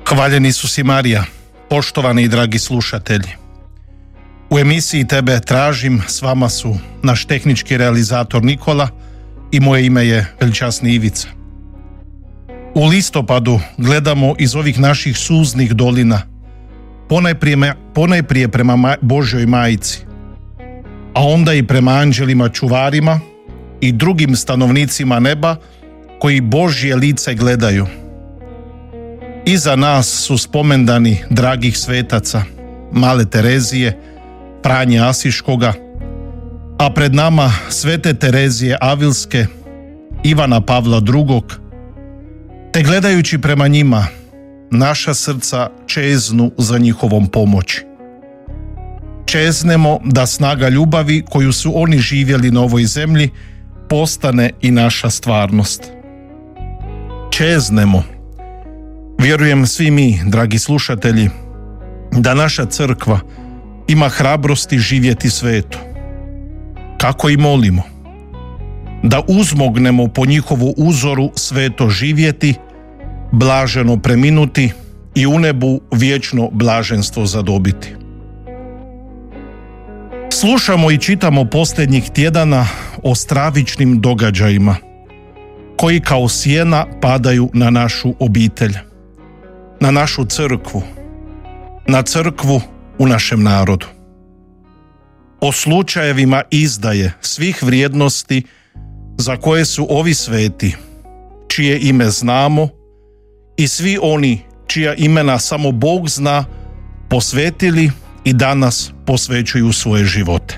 Hvaljen Isus i Marija, poštovani i dragi slušatelji. U emisiji Tebe tražim, s vama su naš tehnički realizator Nikola i moje ime je veličasni Ivica. U listopadu gledamo iz ovih naših suznih dolina, ponajprije prema Božjoj Majici, a onda i prema anđelima čuvarima i drugim stanovnicima neba koji Božje lice gledaju. Iza nas su spomendani dragih svetaca, Male Terezije, Franje Asiškoga, a pred nama Svete Terezije Avilske, Ivana Pavla II, te gledajući prema njima, naša srca čeznu za njihovom pomoći. Čeznemo da snaga ljubavi koju su oni živjeli na ovoj zemlji postane i naša stvarnost. Čeznemo. Vjerujem svi mi, dragi slušatelji, da naša crkva ima hrabrosti živjeti sveto. Kako i molimo? Da uzmognemo po njihovu uzoru sveto živjeti, blaženo preminuti i u nebu vječno blaženstvo zadobiti. Slušamo i čitamo posljednjih tjedana o stravičnim događajima koji kao sjena padaju na našu obitelj, na našu crkvu, na crkvu u našem narodu. O slučajevima izdaje svih vrijednosti za koje su ovi sveti, čije ime znamo, i svi oni čija imena samo Bog zna, posvetili i danas posvećuju svoje živote.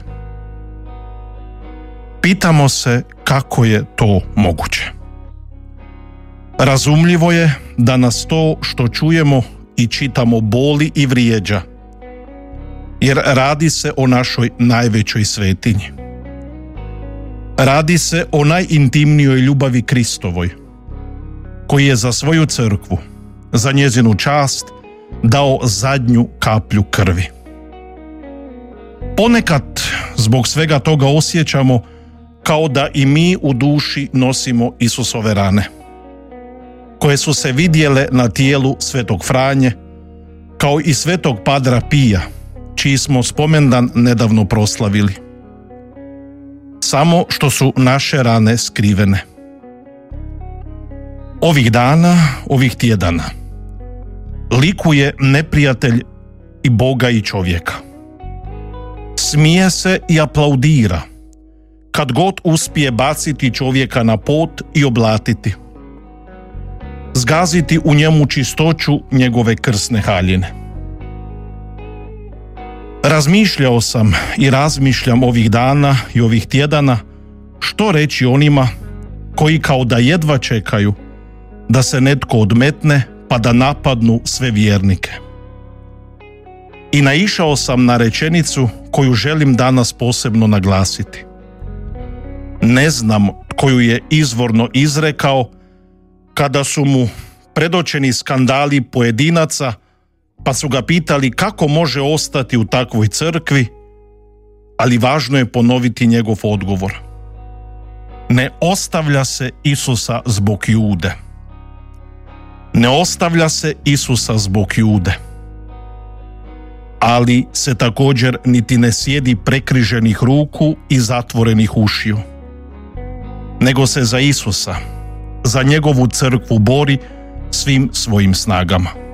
Pitamo se kako je to moguće. Razumljivo je da nas to što čujemo i čitamo boli i vrijeđa, jer radi se o našoj najvećoj svetinji. Radi se o najintimnijoj ljubavi Kristovoj, koji je za svoju crkvu, za njezinu čast, dao zadnju kaplju krvi. Ponekad zbog svega toga osjećamo kao da i mi u duši nosimo Isusove rane, koje su se vidjele na tijelu svetog Franje, kao i svetog Padra Pija, čiji smo spomendan nedavno proslavili. Samo što su naše rane skrivene. Ovih dana, ovih tjedana, likuje neprijatelj i Boga i čovjeka. Smije se i aplaudira kad god uspije baciti čovjeka na pot i oblatiti, zgaziti u njemu čistoću njegove krsne haljine. Razmišljao sam i razmišljam ovih dana i ovih tjedana što reći onima koji kao da jedva čekaju da se netko odmetne pa da napadnu sve vjernike. I naišao sam na rečenicu koju želim danas posebno naglasiti. Ne znam koju je izvorno izrekao kada su mu predočeni skandali pojedinaca, pa su ga pitali kako može ostati u takvoj crkvi, ali važno je ponoviti njegov odgovor. Ne ostavlja se Isusa zbog Jude. Ne ostavlja se Isusa zbog Jude. Ali se također niti ne sjedi prekriženih ruku i zatvorenih ušiju, nego se za Isusa, za njegovu crkvu bori svim svojim snagama.